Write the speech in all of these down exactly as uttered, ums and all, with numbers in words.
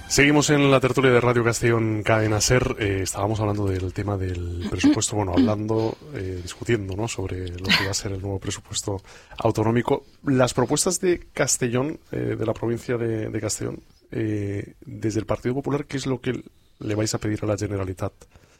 Seguimos en la tertulia de Radio Castellón Cadena Ser. Eh, estábamos hablando del tema del presupuesto, bueno, hablando, eh, discutiendo, ¿no?, sobre lo que va a ser el nuevo presupuesto autonómico. Las propuestas de Castellón, eh, de la provincia de, de Castellón, eh, desde el Partido Popular, ¿qué es lo que le vais a pedir a la Generalitat?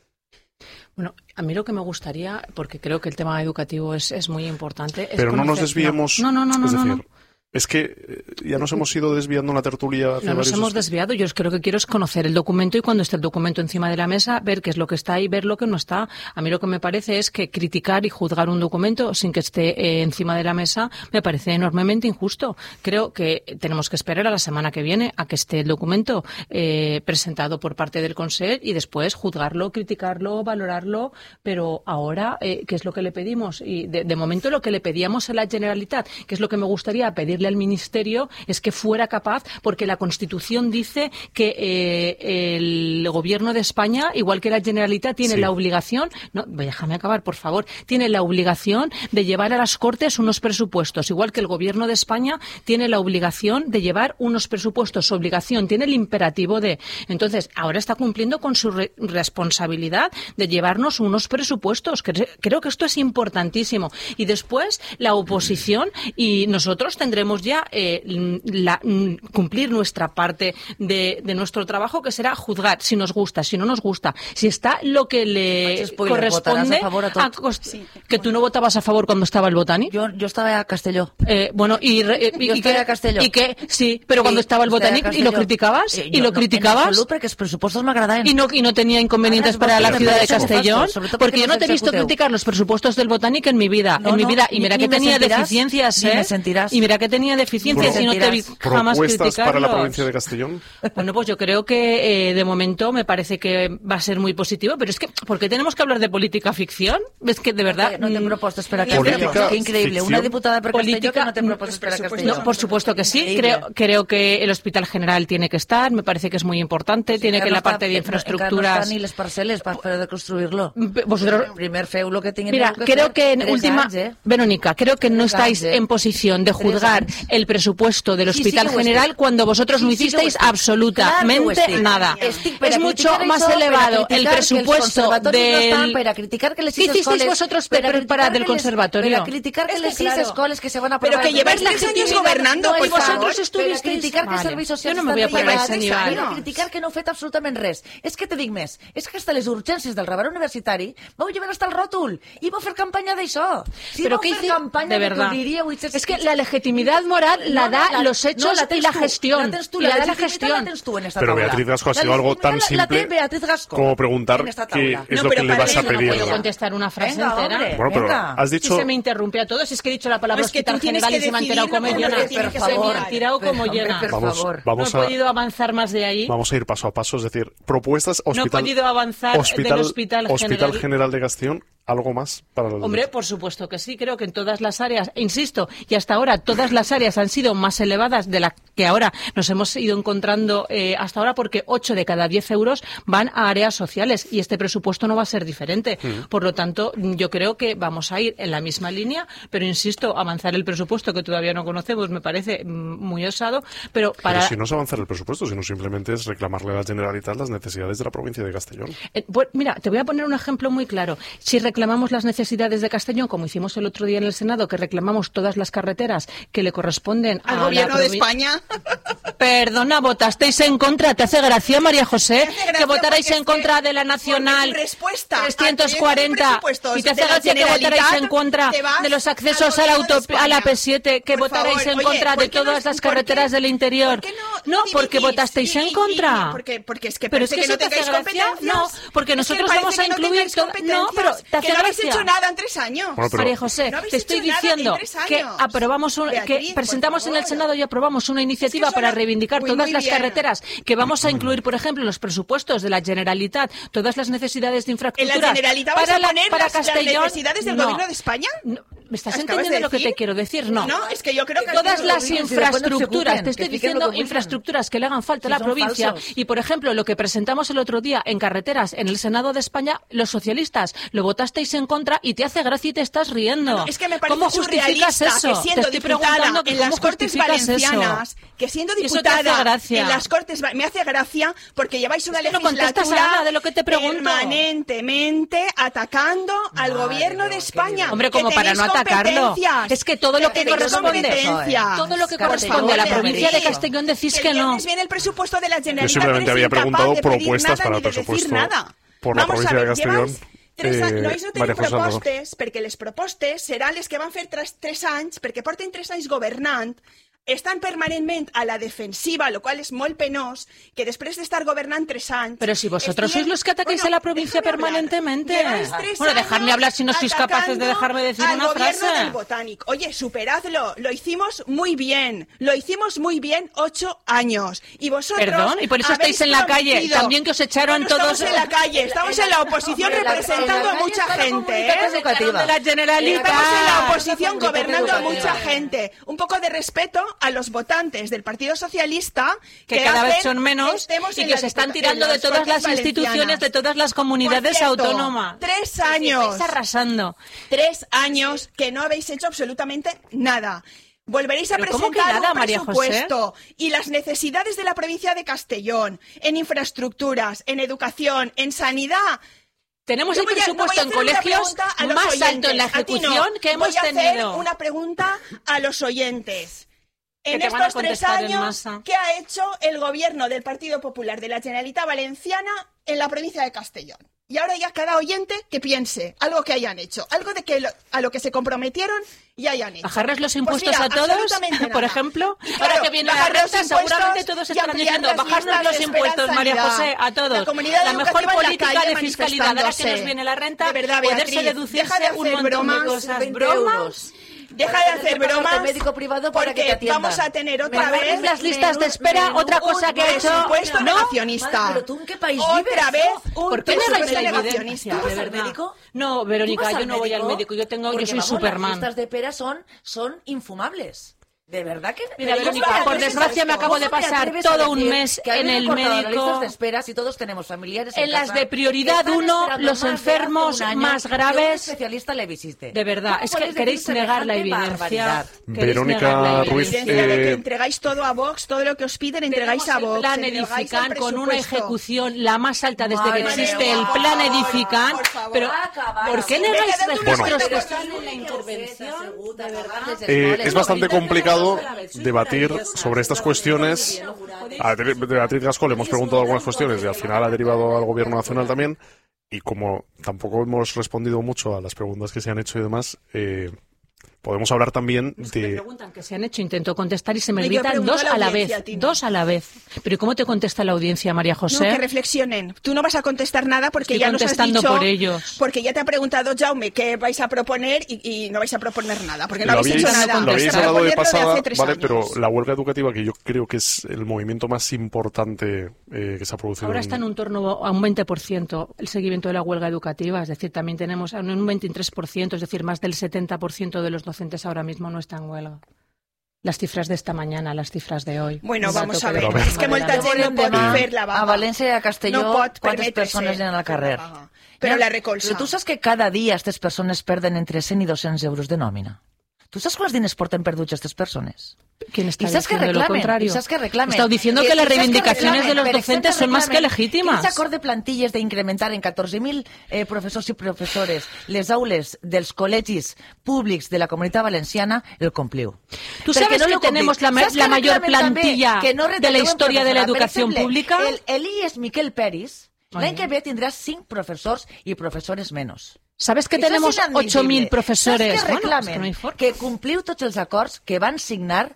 Bueno, a mí lo que me gustaría, porque creo que el tema educativo es, es muy importante... Es Pero conocer... no nos desviemos... No, no, no, no, es decir, no, no. Es que ya nos hemos ido desviando en la tertulia. Hacia no nos hemos esos... desviado. Yo creo que quiero es conocer el documento y cuando esté el documento encima de la mesa, ver qué es lo que está ahí, ver lo que no está. A mí lo que me parece es que criticar y juzgar un documento sin que esté eh, encima de la mesa me parece enormemente injusto. Creo que tenemos que esperar a la semana que viene a que esté el documento eh, presentado por parte del Consell y después juzgarlo, criticarlo, valorarlo. Pero ahora, eh, ¿qué es lo que le pedimos? Y de, de momento lo que le pedíamos a la Generalitat, que es lo que me gustaría pedir al Ministerio, es que fuera capaz, porque la Constitución dice que eh, el Gobierno de España, igual que la Generalitat, tiene sí. la obligación, no, déjame acabar, por favor, tiene la obligación de llevar a las Cortes unos presupuestos, igual que el Gobierno de España tiene la obligación de llevar unos presupuestos, su obligación, tiene el imperativo de... Entonces, ahora está cumpliendo con su re responsabilidad de llevarnos unos presupuestos. Creo que esto es importantísimo. Y después, la oposición y nosotros tendremos ya Eh, la, cumplir nuestra parte de, de nuestro trabajo, que será juzgar si nos gusta, si no nos gusta, si está lo que le spoiler, corresponde a favor a a sí. Que tú no votabas a favor cuando estaba el Botani. Yo, yo estaba a Castelló. Eh, bueno, y, eh, y, yo y que a Castelló. Y que sí, pero sí, cuando estaba el Botani y lo criticabas eh, y lo no, criticabas en que los presupuestos m'agraden. Y no y no tenía inconvenientes para la ciudad de Castellón, porque yo no te he visto criticar los presupuestos del Botanic en mi vida, en mi vida y mira que tenía deficiencias, eh. Y mira que tenía deficiencias y no te vi jamás ¿Propuestas criticarlos. para la provincia de Castellón? Bueno, pues yo creo que eh, de momento me parece que va a ser muy positivo, pero es que, ¿por qué tenemos que hablar de política ficción? Es que de verdad... No te he propuesto esperar a Castellón. Qué increíble, ficción. Una diputada per Política, Castelló que no te propuesto esperar a Castellón. No, por supuesto que sí, creo, creo que el Hospital General tiene que estar, me parece que es muy importante, sí, tiene que no la está, parte de infraestructuras... No están ni les parceles para de construirlo. Vosotros... Primer feu lo que tinguin... Mira, que creo que en última... Anys, eh? Verónica, creo que no estáis en posición de juzgar el presupuesto del Hospital sí, sí General cuando vosotros sí, no hicisteis sí, absolutamente claro nada. Es mucho más eso, elevado el presupuesto del... Para criticar que les ¿Qué hicisteis vosotros para, para del conservatorio? Para criticar que les seis escoles que se van a aprobar... Pero que lleváis tres años gobernando, y vosotros estuvisteis... Para criticar que els serveis socials... Yo no me voy a poner a ese nivel. Para criticar que no heu fet absolutament res. És que te dic més, és que hasta les urgències del Raval Universitari vau llevar hasta el ròtol i vau fer campanya d'això. Si Pero vau qué fer campanya de verdad. Es que la legitimidad moral la da los hechos y la gestión. Tú, la, la, la gestión. La tú en esta pero tabla. Beatriz Gasco ha sido algo tan simple como preguntar qué es no, lo que le vas a pedir. No puedo contestar una frase venga, entera. Hombre, bueno, pero venga. has dicho... Si se me interrumpe a todos, es que he dicho la palabra no, es que Hospital General y se me ha enterado como llena. Por favor. Se me ha tirado como llena. Vamos, vamos no he a, podido avanzar más de ahí. Vamos a ir paso a paso, es decir, propuestas hospital... No he podido avanzar hospital, del Hospital General. Hospital General de Castellón. ¿Algo más para los Hombre, por supuesto que sí. Creo que en todas las áreas, insisto, y hasta ahora todas las áreas han sido más elevadas de las que ahora nos hemos ido encontrando eh, hasta ahora, porque ocho de cada diez euros van a áreas sociales y este presupuesto no va a ser diferente. Mm. Por lo tanto, yo creo que vamos a ir en la misma línea, pero insisto, avanzar el presupuesto que todavía no conocemos me parece muy osado, pero para... Pero si no es avanzar el presupuesto, sino simplemente es reclamarle a la Generalitat las necesidades de la provincia de Castellón. Eh, pues, mira, te voy a poner un ejemplo muy claro. Si reclamamos las necesidades de Castellón, como hicimos el otro día en el Senado, que reclamamos todas las carreteras que le corresponden al a gobierno la de España. Perdona, votasteis en contra. ¿Te hace gracia, María José, gracia que votarais en contra es que, de la Nacional trescientos a cuarenta? Y te hace gracia que votarais en contra de los accesos a la, auto, a la P siete, que por votarais favor, en oye, contra de todas no, las carreteras del interior. ¿Por qué no, no, no porque votasteis en contra. Porque, porque es que pero es que, que no te hace gracia. No, porque nosotros es que vamos a no incluir todo. No, pero te hace que no habéis gracia. hecho nada en tres años. Bueno, pero... María José, no te estoy diciendo que aprobamos un, Beatriz, que presentamos en el Senado y aprobamos una iniciativa es que para reivindicar muy, todas muy las bien. carreteras, que vamos a incluir, por ejemplo, en los presupuestos de la Generalitat, todas las necesidades de infraestructuras. ¿En la Generalitat para vais a poner para las, Castellón, las necesidades del no, gobierno de España? No, ¿Me estás Acabas entendiendo de lo que decir? te quiero decir? No. No, es que yo creo que... Todas las si después no se infraestructuras, ocupen, te estoy que expliquen lo diciendo que ocupen. infraestructuras que le hagan falta a Si la son provincia. falsos. Y, por ejemplo, lo que presentamos el otro día en carreteras en el Senado de España, los socialistas lo votasteis en contra y te hace gracia y te estás riendo. No, es que me parece ¿Cómo justificas surrealista eso? que Te siendo estoy diputada preguntando que en cómo las Cortes justificas Valencianas, eso. que siendo Y eso te hace diputada gracia. en las Cortes va- me hace gracia porque lleváis una Es que no contestas legislatura a nada de lo que te pregunto. permanentemente atacando al Madre gobierno de mía, España. qué Hombre, que como para tenéis no atacarlo. competencias, Es que todo lo que tenéis corresponde, competencias. todo lo que Castellón, corresponde a la por favor, provincia de eso. Castellón decís Que que el no. viernes viene el presupuesto de la Generalitat. Yo simplemente pero había es incapaz preguntado de pedir propuestas nada para ni el de decir presupuesto nada. por la Vamos provincia a de ver, Castellón. llevas tres anys, eh, no, ells no teniu María José Andor. propostes, perquè les propostes seran les que van fer tres, tres anys, perquè porten tres anys governant, estan permanentment a la defensiva, lo cual és molt penós, que després d'estar governant tres anys... Pero si vosotros sois estiguen- los que atacáis Bueno, a la provincia déjame hablar. permanentemente. Lleváis tres Bueno, dejadme años hablar si no sois capaces de atacando dejarme decir al una gobierno frase. del Botánico. Oye, superadlo, lo hicimos muy bien, lo hicimos muy bien ocho años. Y vosotros Perdón, y por eso habéis estáis en la calle. prometido- También que os echaron Bueno, todos... Estamos en la calle, estamos en la oposición En la- representando en la a mucha calle está la gente, comunidad ¿eh? educativa. de la Generalitat. Estamos en la Ah, oposición comunidad gobernando a educativa. mucha gente. Un poco de respeto a los votantes del Partido Socialista que cada hacen vez son menos estemos y en que la os están diputa- tirando en de las todas Cortes las instituciones, Valencianas. de todas las comunidades Por cierto, autónomas. tres Sí, sí, años. estáis arrasando. Tres años que no habéis hecho absolutamente nada. Volveréis a ¿Pero cómo que presentar nada, un María José? presupuesto y las necesidades de la provincia de Castellón en infraestructuras, en educación, en sanidad. Tenemos Yo el voy a- no voy a presupuesto en hacer una colegios pregunta a los más alto oyentes. en la A ti no. ejecución que hemos voy a tenido. hacer una pregunta a los oyentes. Que En te van a estos tres contestar en años, masa. ¿qué ha hecho el gobierno del Partido Popular de la Generalitat Valenciana en la provincia de Castellón? Y ahora ya cada oyente que piense algo que hayan hecho, algo de que lo- a lo que se comprometieron y hayan hecho. ¿Bajarles los Pues impuestos mira, a todos, absolutamente nada. por ejemplo? Y Ahora claro, que viene la bajar los renta, impuestos seguramente todos y estarán ampliar diciendo, las bajarnos listas los de impuestos, espera en María sanidad. José, a todos. La comunidad La mejor educativa en la política calle de fiscalidad, ahora que nos manifestándose. viene la renta, De verdad, poderse Beatriz, deducirse deja de hacer un montón bromas, de cosas. veinte ¿Bromas? euros. Deja Para de tener hacer que pagar bromas al médico privado para que te porque atiendan. vamos a tener otra Mejor vez es las listas de espera, menú- otra cosa un que ha hecho- presupuesto ¿no? negacionista. Madre, pero tú en qué país otra vives, vez ¿no? un ¿Por qué negáis presupuesto la negacionista. evidencia? ¿Tú vas De al verdad. médico? No, ¿Tú Verónica, vas yo al no voy al médico. Yo tengo, Porque, yo soy vamos, Superman. Las listas de espera son, son infumables. De verdad que... Mira, pero Verónica, ¿cómo te por atreves desgracia a me esto? acabo de ¿Cómo te pasar atreves a todo un decir mes que a mí en me el cortaron las médico? listas de espera si todos tenemos familiares en En las casa de prioridad que están uno, esperando los más de hace enfermos un año más que un graves. especialista le visite. De verdad, ¿Cómo es que podéis queréis decir negar la semejante evidencia. barbaridad? Queréis Verónica negar la Ruiz, evidencia. Evidencia de que eh, entregáis todo a Vox, todo lo que os piden entregáis Tenemos a Vox. el plan entregáis el Edifican con una presupuesto. ejecución la más alta desde Madre que existe mía, el por plan favor, Edifican. por favor. Pero, Acabar ¿por qué así. negáis Deja de dar registros una que vuelta están por en la intervención? De verdad. Eh, es bastante complicado debatir sobre estas cuestiones. A Beatriz Gascó le hemos preguntado algunas cuestiones y al final ha derivado al Gobierno Nacional también. Y como tampoco hemos respondido mucho a las preguntas que se han hecho y demás, eh, podemos hablar también Los que me de... preguntan que se han hecho, intento contestar y se me Yo gritan pregunto dos a la a la audiencia, vez. a ti no. Dos a la vez. Pero ¿y cómo te contesta la audiencia, María No, José? que reflexionen. Tú no vas a contestar nada porque Estoy ya nos has contestando dicho... por ellos. Porque ya te ha preguntado Jaume qué vais a proponer y, y no vais a proponer nada. Porque no Lo habéis habéis, hecho nada. lo habéis Para hablado de ponerlo pasada, hace tres ¿vale? años. Pero la huelga educativa, que yo creo que es el movimiento más importante eh, que se ha producido. Ahora está en un torno a un veinte por ciento el seguimiento de la huelga educativa. Es decir, también tenemos en un veintitrés por ciento, es decir, más del setenta por ciento de los docentes ahora mismo no están en huelga. Las cifras de esta mañana, las cifres de hoy. Bueno, Un vamos dato a que ver. Però a tenemos veure. És que molta de gent no pot Demà fer la vaga. a València i a Castelló, no pot quantes permetre-se persones hi ha al carrer? la vaga. Però la recolza. Però tu saps que cada dia aquestes persones perden entre cent i dos-cents euros de nòmina? Tu saps quants diners porten perduts aquestes persones? ¿Quién está ¿Y sabes que diciendo lo reclamen? contrario? ¿Y sabes que reclamen? Está diciendo ¿Y- que y las sabes que reivindicaciones de los reclamen? Per docentes exemple, son más que reclamen legítimas. Que aquest acord de plantilles d'incrementar en catorze mil eh, professors i professores les aules dels col·legis públics de la Comunitat Valenciana el compliu. ¿Tú Perquè sabes no que lo compliu. tenemos la ma- Saps la que mayor reclamen també plantilla que no de la reteneu en historia de la professorat? Per educación exemple, pública? El, el I E S Miquel Peris l'any Ai. que ve tindrà cinc professors i professores menys. ¿Sabes que Això és tenemos inadmissible. ocho mil profesores? Saps que Bueno, reclamen? es que no hay forma. que compliu tots els acords que van signar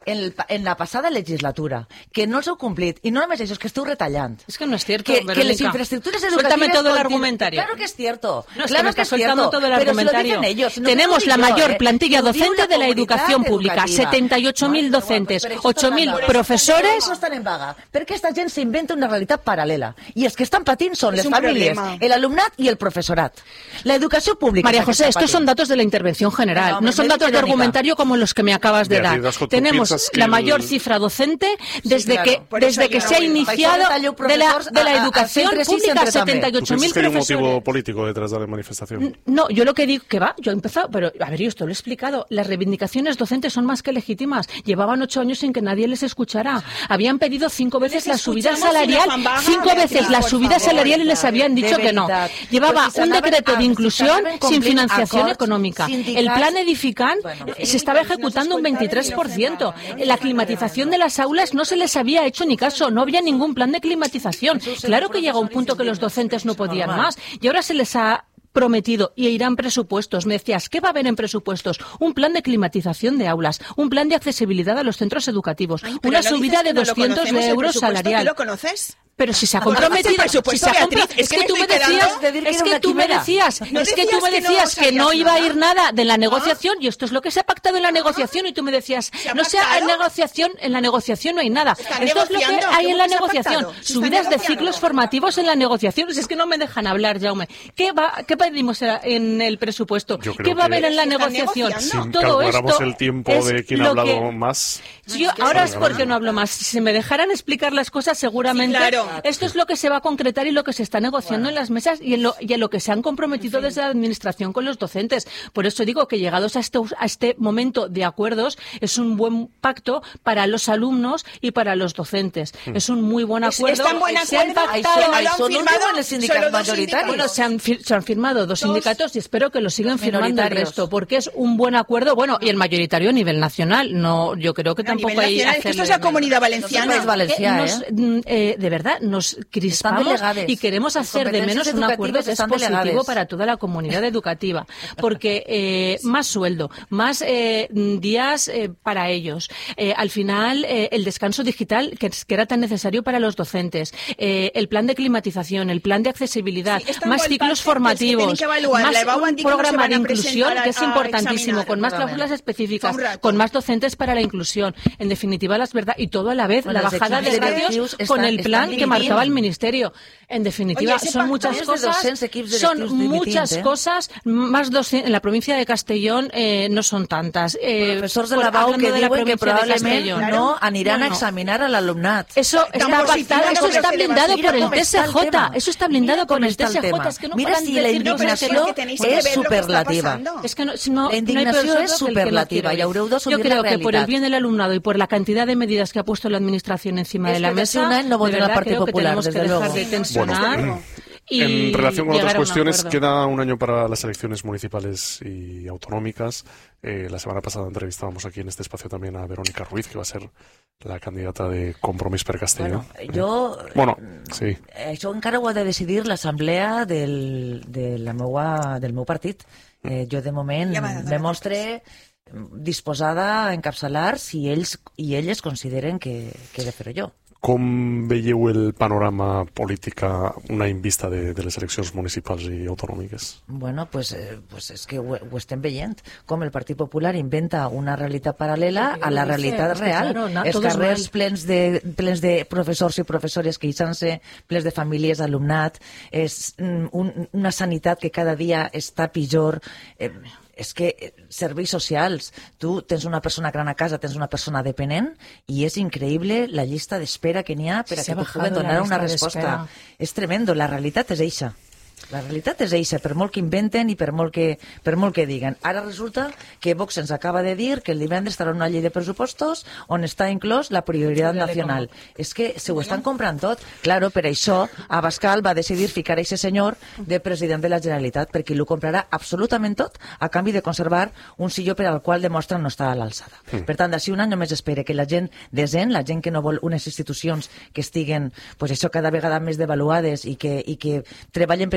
en, el, en la passada legislatura, que no els heu complit, i no només això, és que esteu retallant. Es que no es cierto, que, Verónica. que les infraestructuras educativas... Suéltame todo el continu... argumentario. Claro que es cierto. No, es claro que me está es soltando cierto, todo el pero argumentario. Si lo dicen ellos, no Tenemos la yo, mayor eh. plantilla Lo diu docente la de la comunitat educación pública. educativa. setenta y ocho mil docentes, Bueno, però ocho mil això està en vaga. profesores... No estan en vaga, perquè aquesta gent s'inventa una realitat paral·lela. I els que estan patint són És les un famílies, problema. el alumnat i el professorat. La educació pública... María és la que José, està estos patint. son datos de la intervención general, Venga, hombre, no son me datos dice de Verónica. argumentario como los que me acabas de Beatriz dar. Ascot, ¿tú Tenemos piensas que la el- mayor cifra docente desde claro. que Por eso desde que yo se ha no voy. iniciado Vais a detallar de la, profesors de la a- a- a educación centres i pública, centres també. setenta y ¿Tú ocho mil piensas que hay un motivo profesores. político detrás de la manifestación? No, yo lo que digo, que va, yo he empezado, pero a ver, yo esto lo he explicado. Las reivindicaciones docentes son más que legítimas. Llevaban ocho años sin que nadie les escuchara. Habían pedido cinco veces Les la subida escuchamos salarial, y nos van cinco baja, veces Beatriz, la por subida favor. salarial y les habían De dicho que no. veritat. Llevaba Pues si un s'anaven decreto a- de si inclusión s'anaven sin complint financiación acords económica. sindicals. El plan Edificant Bueno, eh, sí, se estaba pues no se ejecutando un escoltaba y veintitrés por ciento. no se La climatización de las aulas no se les había hecho ni caso. No había ningún plan de climatización. Claro que llega un punto que los docentes no podían más. Y ahora se les ha prometido y irán presupuestos. Me decías, ¿qué va a haber en presupuestos? Un plan de climatización de aulas, un plan de accesibilidad a los centros educativos, Ay, pero una no subida dices de que no lo doscientos conocemos, el euros presupuesto, salarial. ¿tú lo conoces? Pero si se ha Bueno, comprometido, el presupuesto, si se ha compro- Beatriz, es que es que tú me me estoy decías, quedando de decir que es era que una tú me quimera. decías, ¿No es que tú decías me que no decías que no sabías iba a nada? ir nada de la negociación y esto es lo que se ha pactado en la negociación y tú me decías, ¿Se ha no sea en pactado? negociación, en la negociación no hay nada. Están Esto es lo que negociando, hay ¿qué en la se ha negociación, pactado? Se están subidas de negociando. ciclos formativos en la negociación. Si es que no me dejan hablar, Jaume. ¿Qué va, qué pedimos en el presupuesto? Yo creo ¿Qué va a que- haber en la Se están negociación? negociando. Si Todo calculáramos esto el tiempo es de quien ha lo hablado que- más... Si yo, ahora es porque no hablo más. Si se me dejaran explicar las cosas, seguramente Sí, claro. esto es lo que se va a concretar y lo que se está negociando en las mesas y en, lo, y en lo que se han comprometido desde la Administración con los docentes. Por eso digo que llegados a este, a este momento de acuerdos, es un buen pacto para los alumnos y para los docentes. Es un muy buen Es- acuerdo. es tan buen Se han acuerdo pactado- que no lo han Això no ho firmado diuen els sindicats solo dos majoritarios. sindicatos. Bueno, se han, fir- se han firmado dos, Dos. sindicatos y espero que lo sigan Los firmando el minoritarios. resto, porque es un buen acuerdo, bueno, y el mayoritario a nivel nacional. No, yo creo que A tampoco nivel hay nacional, es que esto es la hacerle- Comunidad Nosotros Valenciana. es Valencià, Eh, nos, eh? mm, eh, de verdad, nos crispamos delegades. y queremos Las hacer de menos competencias un acuerdo educativas que es están positivo delegades. para toda la comunidad educativa, porque eh, más sueldo, más eh, días eh, para ellos. Eh, al final, eh, el descanso digital que, que era tan necesario para los docentes, eh, el plan de climatización, el plan de accesibilidad, Sí, esto más en ciclos cual parte, que es que formativos, tienen que evaluar, más la evaluan, un digo, no se programa van de a inclusión presentar que es a importantísimo, examinar. con más Seguramente. cláusulas específicas, Fa un rato. con más docentes para la inclusión. En definitiva, las verdad y todo a la vez, Bueno, la los bajada de equipos ratios directivos con están- el plan están que marcaba el dividint. Ministerio. En definitiva, Oye, ese son pacto muchas es de cosas, doscientos equipos son directivos dividint, muchas eh? cosas, más docen- en la provincia de Castellón eh, no son tantas. Eh, Professors de por- la B A U hablando que de la diuen que provincia de probablement Castellón. no aniran No, a no. examinar a l'alumnat. Eso está Tan positiva pactado, como eso que está se le va a blindado decir. por el Mira cómo está el T S J. tema. Eso está blindado Mira por cómo el está el T S J. tema. Es que no Mira paran si de la decir cosas que indignació no- que tenéis és que ver lo que está superlativa. pasando. Es que no, si no, La no hay indignació peor es sordo que el que no superlativa quiere y haureu oír. d'assumir Yo creo la que por el realitat. bien del alumnado y por la cantidad de medidas que ha puesto la Administración encima Es de la que de mesa, un año no de votará el verdad Partido creo que Popular, tenemos que desde dejar luego. de tensionar. Bueno, y en relación con llegar otras a un cuestiones, acuerdo. queda un año para las elecciones municipales y autonómicas. Eh, la semana pasada entrevistábamos aquí en este espacio también a Verónica Ruiz, que va a ser la candidata de Compromís per Castelló. Bueno, jo... Bueno, sí. Això encara ho ha de decidir l'assemblea del, de la meua, del meu partit. Eh, jo, de moment, Ja va, me mostre disposada a encapçalar si ells i elles consideren que, que he de fer-ho jo. Com veieu el panorama polític a una any vista de, de les eleccions municipals i autonòmiques? Bueno, pues, eh, pues és que ho, ho estem veient, com el Partit Popular inventa una realitat paral·lela a la realitat Es que, real. claro, na- Els todo es carrers mal. plens de, plens de professors i professores queixant-se, plens de famílies, alumnat, és mm, un, una sanitat que cada dia està pitjor. Eh, és que eh, serveis socials, tu tens una persona gran a casa, tens una persona dependent i és increïble la llista d'espera que n'hi ha per a Se ha que te bajado puguen la donar una lista resposta. d'espera. És tremendo, la realitat és eixa. La realitat és eixa, per molt que inventen i per molt que, per molt que diguen. Ara resulta que Vox ens acaba de dir que el divendres estarà una llei de pressupostos on està inclòs la prioritat nacional. És que se ho estan comprant tot. Claro, per això Abascal va decidir ficar a aquest senyor de president de la Generalitat, perquè ho comprarà absolutament tot a canvi de conservar un silló per al qual demostra no estar a l'alçada. Mm. Per tant, d'ací un any només espera que la gent decent, la gent que no vol unes institucions que estiguen, pues això, cada vegada més devaluades i que, i que treballen per a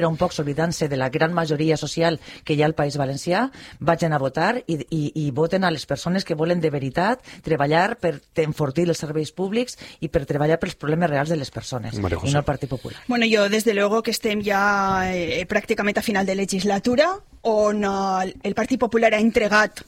un poc oblidant-se de la gran majoria social que hi ha al País Valencià, vagin a votar i, i, i voten a les persones que volen de veritat treballar per enfortir els serveis públics i per treballar pels problemes reals de les persones, i no el Partit Popular. Bueno, yo desde luego que estem ja eh, pràcticament a final de legislatura, on el, el Partit Popular ha entregat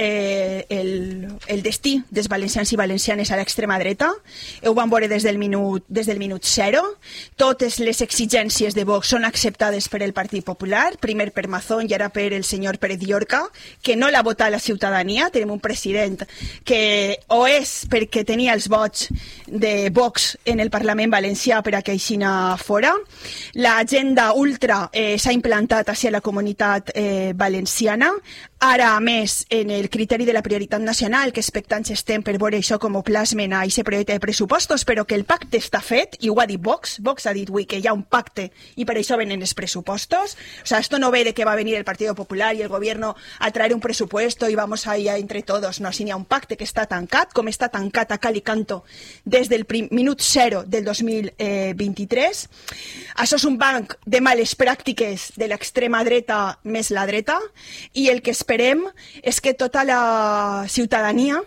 eh, el, el destí dels valencians i valencianes a l'extrema dreta. Ho van veure des del minut, des del minut zero. Totes les exigències de Vox són acceptades per el Partit Popular, primer per Mazón i ara per el senyor Pérez Llorca, que no l'ha votat la ciutadania. Tenim un president que o és perquè tenia els vots de Vox en el Parlament valencià per a que aixina fora. L'agenda ultra eh, s'ha implantat hacia la comunitat eh, valenciana. Ara, a més, en el criteri de la prioritat nacional, que expectants estem per veure això com ho plasmen a aquest projecte de pressupostos, però que el pacte està fet, i ho ha dit Vox. Vox ha dit avui que hi ha un pacte i per això venen els pressupostos. O sea, esto no ve de que va a venir el Partido Popular y el gobierno a traer un presupuesto y vamos ahí entre todos. No, si n'hi ha un pacte que està tancat, com està tancat a cal i canto des del minut zero del dos mil vint-i-tres. Això és un banc de males pràctiques de l'extrema dreta més la dreta, i el que esperem és que tota la ciutadania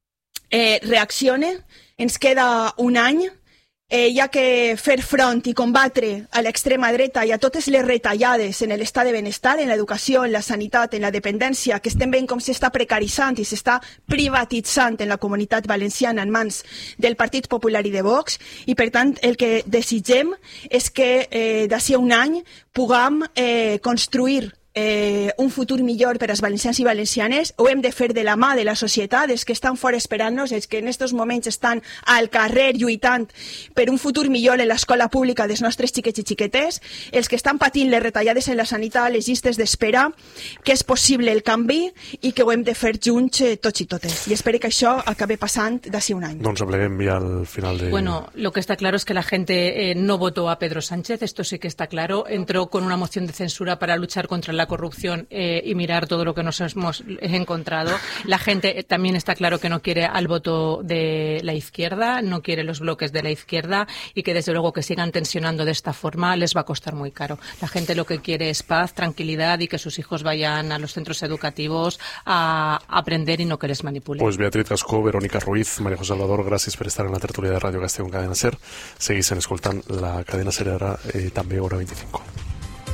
eh, reaccione. Ens queda un any. Eh, hi ha que fer front i combatre a l'extrema dreta i a totes les retallades en l'estat de benestar, en l'educació, en la sanitat, en la dependència, que estem veient com s'està precaritzant i s'està privatitzant en la comunitat valenciana en mans del Partit Popular i de Vox. I, per tant, el que desitgem és que eh, d'ací a un any puguem eh, construir Eh, un futur millor per als valencians i valencianes. Ho hem de fer de la mà de la societat, els que estan fora esperant-nos, els que en aquests moments estan al carrer lluitant per un futur millor en l'escola pública dels nostres xiquets i xiquetes, els que estan patint les retallades en la sanitat, les llistes d'espera, que és possible el canvi i que ho hem de fer junts eh, tots i totes. I espero que això acabe passant d'ací un any. Doncs apleguem ja al final de... Bueno, lo que está claro es que la gente eh, no votó a Pedro Sánchez, esto sí que está claro. Entró con una moción de censura para luchar contra la corrupción eh, y mirar todo lo que nos hemos encontrado. La gente eh, también está claro que no quiere al voto de la izquierda, no quiere los bloques de la izquierda y que desde luego que sigan tensionando de esta forma les va a costar muy caro. La gente lo que quiere es paz, tranquilidad y que sus hijos vayan a los centros educativos a aprender y no que les manipulen. Pues Beatriz Gascó, Verónica Ruiz, María José Salvador, gràcies per estar en la tertúlia de Ràdio Castellón Cadena Ser. Segueixen escoltant la Cadena Ser ara eh, també hora vint-i-cinc.